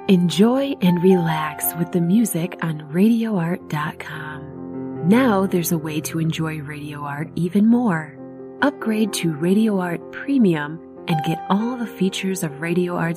Enjoy and relax with the music on RadioArt.com. Now there's a way to enjoy Radio Art even more. Upgrade to Radio Art Premium and get all the features of Radio Art's